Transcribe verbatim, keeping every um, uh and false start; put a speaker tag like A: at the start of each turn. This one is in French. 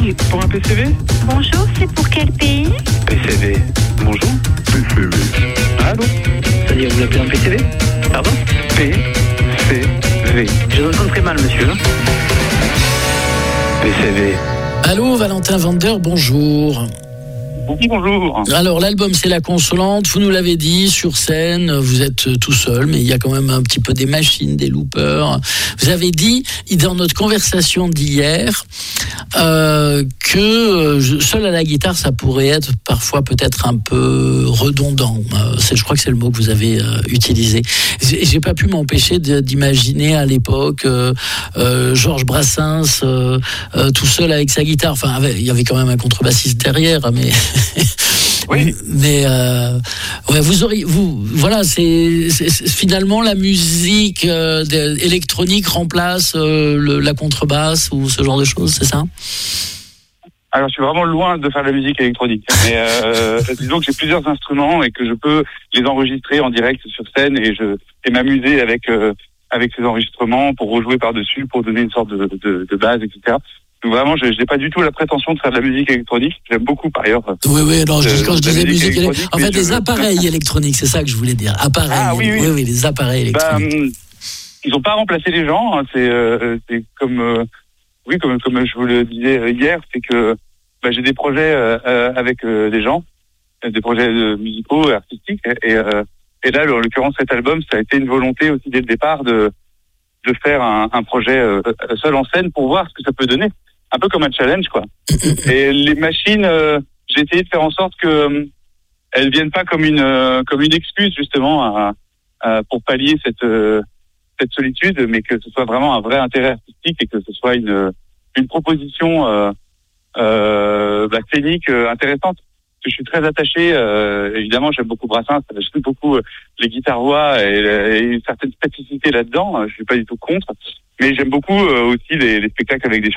A: Oui, pour un P C V.
B: Bonjour, c'est pour quel pays?
A: P C V. Bonjour. P C V. Allô?
C: C'est-à-dire, vous l'appelez un P C V? Pardon?
A: P C V.
C: Je vous entends très mal, monsieur.
A: P C V.
D: Allô, Valentin Vander, bonjour.
A: Oui, bonjour.
D: Alors, l'album, c'est La Consolante. Vous nous l'avez dit, sur scène, vous êtes tout seul, mais il y a quand même un petit peu des machines, des loopers. Vous avez dit, dans notre conversation d'hier, euh, que seul à la guitare, ça pourrait être parfois peut-être un peu redondant. Euh, c'est, je crois que c'est le mot que vous avez euh, utilisé. J'ai, j'ai pas pu m'empêcher de, d'imaginer à l'époque euh, euh, Georges Brassens euh, euh, tout seul avec sa guitare. Enfin, avec, il y avait quand même un contrebassiste derrière, mais...
A: Oui.
D: Mais euh, ouais, vous auriez, vous, voilà, c'est, c'est, c'est finalement la musique euh, électronique remplace euh, le, la contrebasse ou ce genre de choses, c'est ça?
A: Alors, je suis vraiment loin de faire de la musique électronique. Mais euh, disons que j'ai plusieurs instruments et que je peux les enregistrer en direct sur scène et je et m'amuser avec euh, avec ces enregistrements pour rejouer par-dessus, pour donner une sorte de, de, de base, et cetera. Donc vraiment, je n'ai pas du tout la prétention de faire de la musique électronique. J'aime beaucoup, par ailleurs.
D: Oui, oui, non, je, quand je disais musique
A: électronique,
D: électronique, en fait, des
A: veux...
D: appareils électroniques, c'est ça que je voulais dire. Appareils.
A: Ah oui, oui.
D: oui, oui, les appareils électroniques.
A: Bah, ils n'ont pas remplacé les gens. Hein, c'est, euh, c'est comme, euh, oui, comme, comme je vous le disais hier, c'est que bah, j'ai des projets euh, avec euh, des gens, des projets euh, musicaux, artistiques, et, euh, et là, en l'occurrence, cet album, ça a été une volonté aussi dès le départ de de faire un, un projet euh, seul en scène pour voir ce que ça peut donner. Un peu comme un challenge, quoi. Et les machines, euh, j'ai essayé de faire en sorte que euh, elles viennent pas comme une euh, comme une excuse justement à, à, pour pallier cette euh, cette solitude, mais que ce soit vraiment un vrai intérêt artistique et que ce soit une une proposition euh, euh, bah, scénique euh, intéressante. Parce que je suis très attaché, euh, évidemment, j'aime beaucoup Brassens, j'aime beaucoup euh, les guitares-voix et, et une certaine spécificité là-dedans. Je suis pas du tout contre, mais j'aime beaucoup euh, aussi les, les spectacles avec des